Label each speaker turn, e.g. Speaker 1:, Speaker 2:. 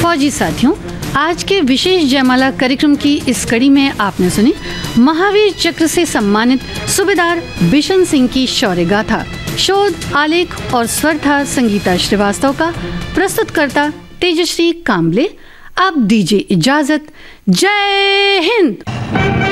Speaker 1: फौजी साथियों, आज के विशेष जयमाला कार्यक्रम की इस कड़ी में आपने सुनी महावीर चक्र से सम्मानित सूबेदार बिशन सिंह की शौर्य गाथा। शोध, आलेख और स्वर था संगीता श्रीवास्तव का। प्रस्तुतकर्ता तेजश्री कांबले। अब दीजिए इजाजत। जय हिंद।